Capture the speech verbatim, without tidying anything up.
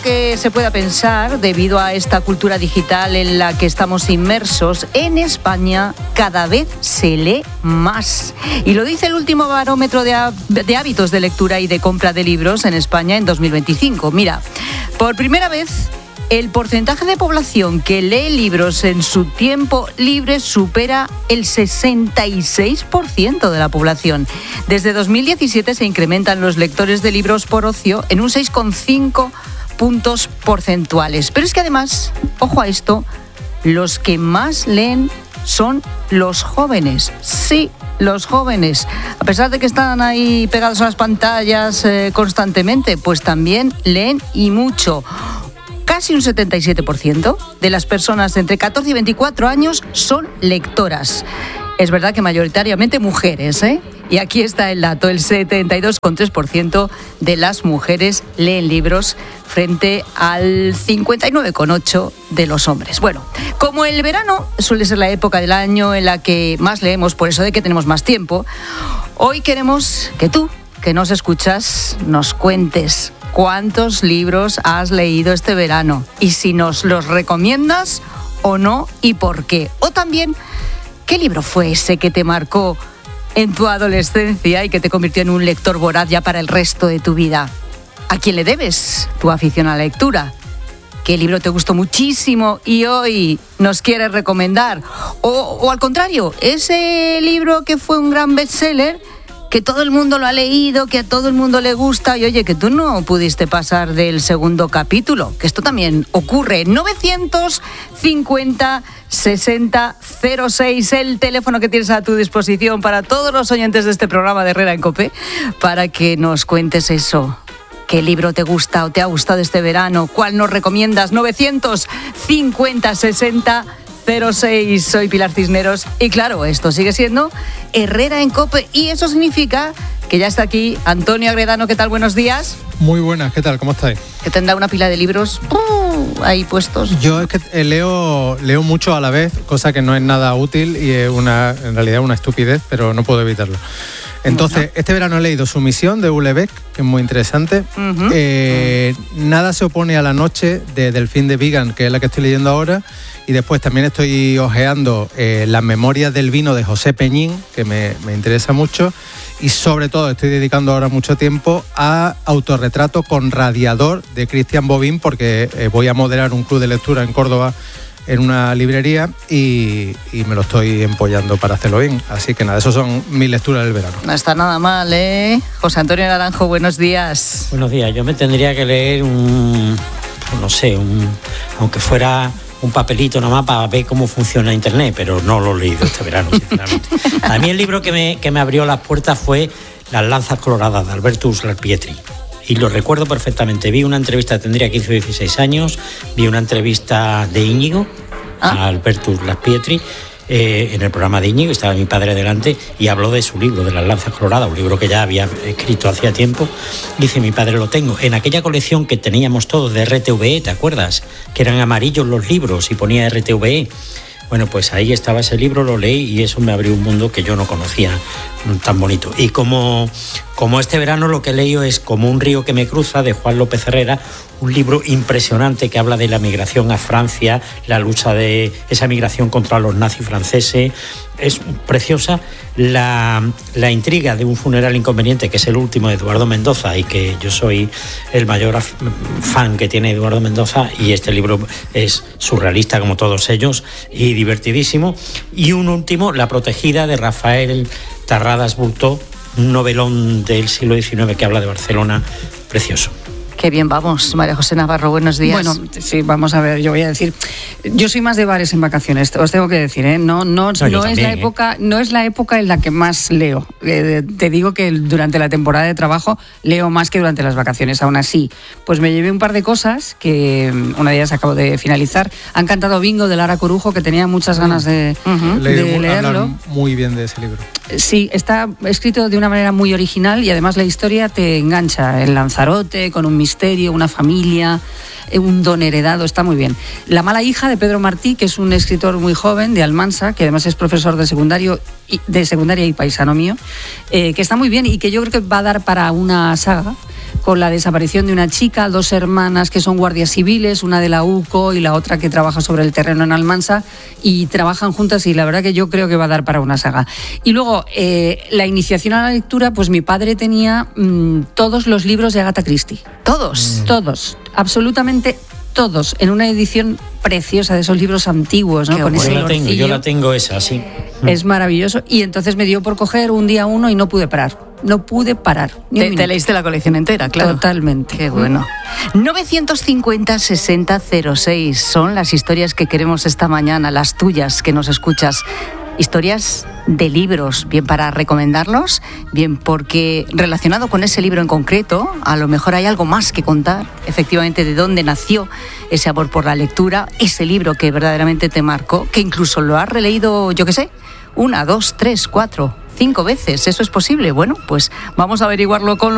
que se pueda pensar, debido a esta cultura digital en la que estamos inmersos, en España cada vez se lee más. Y lo dice el último barómetro de, de hábitos de lectura y de compra de libros en España en dos mil veinticinco. Mira, por primera vez, el porcentaje de población que lee libros en su tiempo libre supera el sesenta y seis por ciento de la población. Desde dos mil diecisiete se incrementan los lectores de libros por ocio en un seis coma cinco puntos porcentuales. Pero es que además, ojo a esto, los que más leen son los jóvenes. Sí, los jóvenes. A pesar de que están ahí pegados a las pantallas eh, constantemente, pues también leen y mucho. Casi un setenta y siete por ciento de las personas entre catorce y veinticuatro años son lectoras. Es verdad que mayoritariamente mujeres, ¿eh? Y aquí está el dato, el setenta y dos coma tres por ciento de las mujeres leen libros frente al cincuenta y nueve coma ocho por ciento de los hombres. Bueno, como el verano suele ser la época del año en la que más leemos, por eso de que tenemos más tiempo, hoy queremos que tú, que nos escuchas, nos cuentes ¿cuántos libros has leído este verano? Y si nos los recomiendas o no y por qué. O también, ¿qué libro fue ese que te marcó en tu adolescencia y que te convirtió en un lector voraz ya para el resto de tu vida? ¿A quién le debes tu afición a la lectura? ¿Qué libro te gustó muchísimo y hoy nos quieres recomendar? O, o al contrario, ese libro que fue un gran bestseller, que todo el mundo lo ha leído, que a todo el mundo le gusta, y oye, que tú no pudiste pasar del segundo capítulo, que esto también ocurre. novecientos cincuenta sesenta cero seis, el teléfono que tienes a tu disposición para todos los oyentes de este programa de Herrera en COPE, para que nos cuentes eso. ¿Qué libro te gusta o te ha gustado este verano? ¿Cuál nos recomiendas? novecientos cincuenta sesenta cero seis. Soy Pilar Cisneros y claro, esto sigue siendo Herrera en COPE y eso significa que ya está aquí Antonio Agredano. ¿Qué tal? Buenos días. Muy buenas, ¿qué tal? ¿Cómo estáis? Que tendrá una pila de libros uh, ahí puestos. Yo es que leo, leo mucho a la vez, cosa que no es nada útil y es una, en realidad una estupidez, pero no puedo evitarlo. Entonces, bueno, este verano he leído Sumisión de Houellebecq, que es muy interesante. Uh-huh. Eh, Nada se opone a la noche, de Delphine de Vigan, que es la que estoy leyendo ahora. Y después también estoy hojeando eh, Las memorias del vino de José Peñín, que me, me interesa mucho. Y sobre todo estoy dedicando ahora mucho tiempo a Autorretrato con radiador de Cristian Bobín, porque eh, voy a moderar un club de lectura en Córdoba, en una librería, y, y me lo estoy empollando para hacerlo bien. Así que nada, eso son mis lecturas del verano. No está nada mal, ¿eh? José Antonio Naranjo, buenos días. Buenos días. Yo me tendría que leer un, no sé, un, aunque fuera un papelito nada más para ver cómo funciona Internet, pero no lo he leído este verano, sinceramente. A mí el libro que me, que me abrió las puertas fue Las lanzas coloradas, de Albertus Laspietri. Y lo recuerdo perfectamente. Vi una entrevista, tendría quince o dieciséis años, vi una entrevista de Íñigo, ¿Ah? a Albertus Laspietri, eh, en el programa de Íñigo, estaba mi padre delante, y habló de su libro, de Las lanzas coloradas, un libro que ya había escrito hacía tiempo. Dice, mi padre, lo tengo en aquella colección que teníamos todos de R T V E, ¿te acuerdas? Que eran amarillos los libros y ponía R T V E. Bueno, pues ahí estaba ese libro, lo leí y eso me abrió un mundo que yo no conocía tan bonito. Y como, como este verano lo que he leído es Como un río que me cruza, de Juan López Herrera, un libro impresionante que habla de la migración a Francia, la lucha de esa migración contra los nazis franceses. Es preciosa la, la intriga de un funeral inconveniente, que es el último de Eduardo Mendoza y que yo soy el mayor fan que tiene Eduardo Mendoza, y este libro es surrealista como todos ellos y divertidísimo. Y un último, La protegida, de Rafael Tarradas Bultó, un novelón del siglo diecinueve que habla de Barcelona, precioso. Qué bien vamos, María José Navarro, buenos días. Bueno, sí, vamos a ver, yo voy a decir, yo soy más de bares en vacaciones, os tengo que decir, ¿eh? No, no, no, no también, es la época, ¿eh? no es la época en la que más leo. Eh, te digo que durante la temporada de trabajo leo más que durante las vacaciones. Aún así, pues me llevé un par de cosas que una de ellas acabo de finalizar. Han cantado Bingo, de Lara Corujo, que tenía muchas ganas de, uh-huh. de Leí, leerlo. Muy bien de ese libro. Sí, está escrito de una manera muy original y además la historia te engancha. El Lanzarote, con un misterio, una familia, un don heredado, está muy bien. La mala hija, de Pedro Martí, que es un escritor muy joven de Almansa, que además es profesor de secundario de secundaria y paisano mío, eh, que está muy bien y que yo creo que va a dar para una saga. con la desaparición de una chica, dos hermanas que son guardias civiles, una de la U C O y la otra que trabaja sobre el terreno en Almansa, y trabajan juntas y la verdad que yo creo que va a dar para una saga. Y luego, eh, la iniciación a la lectura, pues mi padre tenía mmm, todos los libros de Agatha Christie. ¿Todos? Mm. Todos, absolutamente todos, en una edición preciosa de esos libros antiguos, ¿no? Con ese yo la tengo, yo la tengo esa, sí. Es maravilloso. Y entonces me dio por coger un día uno y no pude parar. No pude parar. Ni te, te leíste la colección entera, claro. Totalmente. Qué bueno. novecientos cincuenta sesenta cero seis son las historias que queremos esta mañana, las tuyas que nos escuchas. Historias de libros, bien para recomendarlos, bien porque relacionado con ese libro en concreto, a lo mejor hay algo más que contar, efectivamente, de dónde nació ese amor por la lectura, ese libro que verdaderamente te marcó, que incluso lo has releído, yo qué sé, una, dos, tres, cuatro, cinco veces. ¿Eso es posible? Bueno, pues vamos a averiguarlo con